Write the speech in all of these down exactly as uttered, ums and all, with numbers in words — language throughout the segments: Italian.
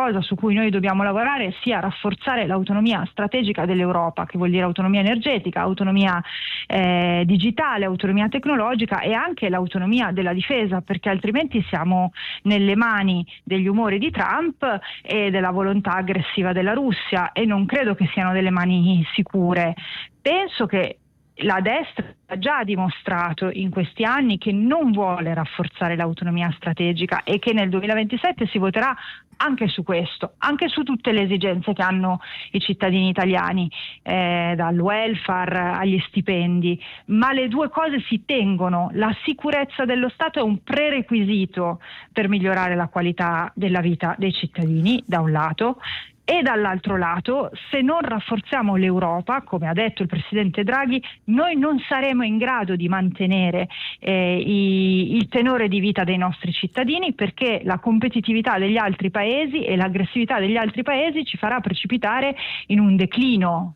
cosa su cui noi dobbiamo lavorare sia rafforzare l'autonomia strategica dell'Europa, che vuol dire autonomia energetica, autonomia eh, digitale, autonomia tecnologica e anche l'autonomia della difesa, perché altrimenti siamo nelle mani degli umori di Trump e della volontà aggressiva della Russia, e non credo che siano delle mani sicure. Penso che la destra ha già dimostrato in questi anni che non vuole rafforzare l'autonomia strategica e che nel duemilaventisette si voterà anche su questo, anche su tutte le esigenze che hanno i cittadini italiani, eh, dal welfare agli stipendi, ma le due cose si tengono. La sicurezza dello Stato è un prerequisito per migliorare la qualità della vita dei cittadini, da un lato, e dall'altro lato, se non rafforziamo l'Europa, come ha detto il Presidente Draghi, noi non saremo in grado di mantenere eh, i, il tenore di vita dei nostri cittadini, perché la competitività degli altri paesi e l'aggressività degli altri paesi ci farà precipitare in un declino.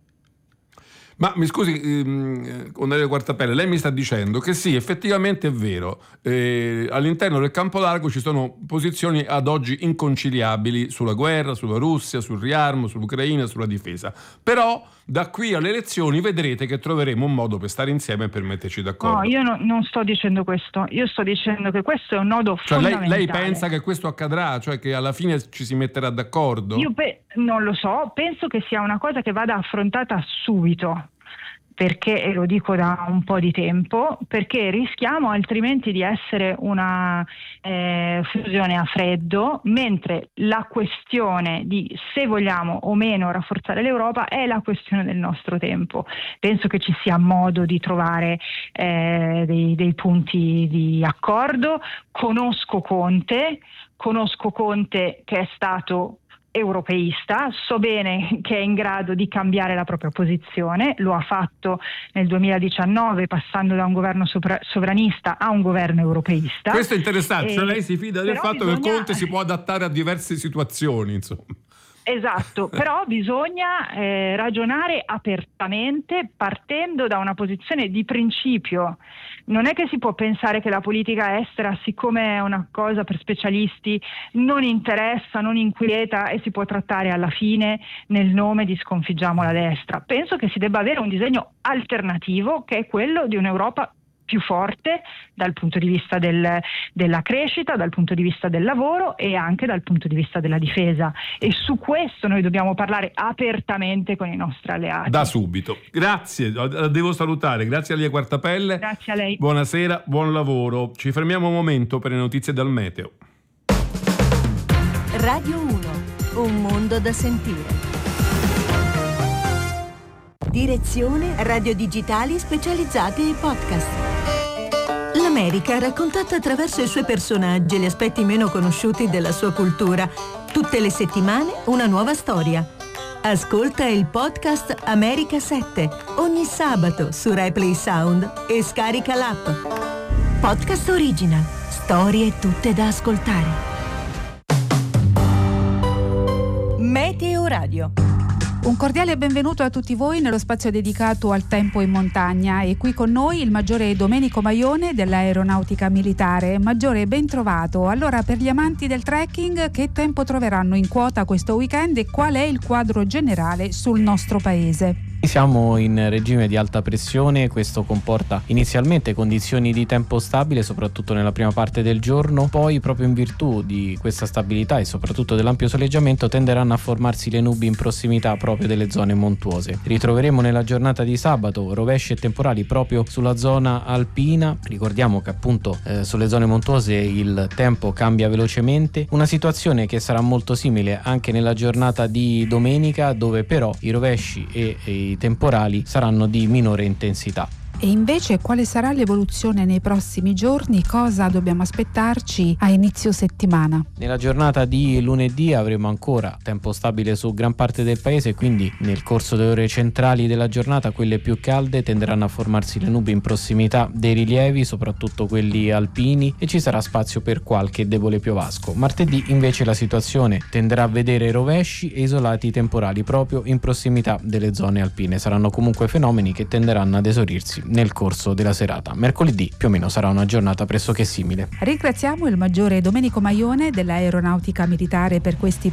Ma mi scusi, ehm, onorevole Quartapelle, lei mi sta dicendo che sì, effettivamente è vero, eh, all'interno del campo largo ci sono posizioni ad oggi inconciliabili sulla guerra, sulla Russia, sul riarmo, sull'Ucraina, sulla difesa, però da qui alle elezioni vedrete che troveremo un modo per stare insieme e per metterci d'accordo. No, io no, non sto dicendo questo, io sto dicendo che questo è un nodo cioè fondamentale. Lei, lei pensa che questo accadrà, cioè che alla fine ci si metterà d'accordo? Io pe- non lo so, penso che sia una cosa che vada affrontata subito, perché, e lo dico da un po' di tempo, perché rischiamo altrimenti di essere una eh, fusione a freddo, mentre la questione di se vogliamo o meno rafforzare l'Europa è la questione del nostro tempo. Penso che ci sia modo di trovare eh, dei, dei punti di accordo. Conosco Conte, conosco Conte che è stato europeista, so bene che è in grado di cambiare la propria posizione, lo ha fatto nel duemiladiciannove passando da un governo sopra- sovranista a un governo europeista. Questo è interessante, e, cioè lei si fida del fatto bisogna... che Conte si può adattare a diverse situazioni, insomma. Esatto, però bisogna eh, ragionare apertamente partendo da una posizione di principio. Non è che si può pensare che la politica estera, siccome è una cosa per specialisti, non interessa, non inquieta e si può trattare alla fine nel nome di sconfiggiamo la destra. Penso che si debba avere un disegno alternativo, che è quello di un'Europa più forte dal punto di vista del, della crescita, dal punto di vista del lavoro e anche dal punto di vista della difesa, e su questo noi dobbiamo parlare apertamente con i nostri alleati. Da subito. Grazie, devo salutare, grazie a lei Quartapelle. Grazie a lei. Buonasera, buon lavoro. Ci fermiamo un momento per le notizie dal meteo. Radio uno, un mondo da sentire. Direzione Radio Digitali Specializzate e Podcast. L'America raccontata attraverso i suoi personaggi e gli aspetti meno conosciuti della sua cultura. Tutte le settimane una nuova storia. Ascolta il podcast America sette ogni sabato su RaiPlay Sound e scarica l'app. Podcast Original. Storie tutte da ascoltare. Meteo Radio. Un cordiale benvenuto a tutti voi nello spazio dedicato al tempo in montagna, e qui con noi il maggiore Domenico Maione dell'Aeronautica Militare. Maggiore, ben trovato. Allora, per gli amanti del trekking, che tempo troveranno in quota questo weekend e qual è il quadro generale sul nostro paese? Siamo in regime di alta pressione, questo comporta inizialmente condizioni di tempo stabile soprattutto nella prima parte del giorno, poi proprio in virtù di questa stabilità e soprattutto dell'ampio soleggiamento tenderanno a formarsi le nubi in prossimità proprio delle zone montuose. Ritroveremo nella giornata di sabato rovesci e temporali proprio sulla zona alpina. Ricordiamo che appunto eh, sulle zone montuose il tempo cambia velocemente, una situazione che sarà molto simile anche nella giornata di domenica, dove però i rovesci e, e i temporali saranno di minore intensità. E invece quale sarà l'evoluzione nei prossimi giorni? Cosa dobbiamo aspettarci a inizio settimana? Nella giornata di lunedì avremo ancora tempo stabile su gran parte del paese, quindi nel corso delle ore centrali della giornata quelle più calde tenderanno a formarsi le nubi in prossimità dei rilievi, soprattutto quelli alpini, e ci sarà spazio per qualche debole piovasco. Martedì invece la situazione tenderà a vedere rovesci e isolati temporali proprio in prossimità delle zone alpine. Saranno comunque fenomeni che tenderanno ad esaurirsi nel corso della serata. Mercoledì più o meno sarà una giornata pressoché simile. Ringraziamo il maggiore Domenico Maione dell'Aeronautica Militare per questi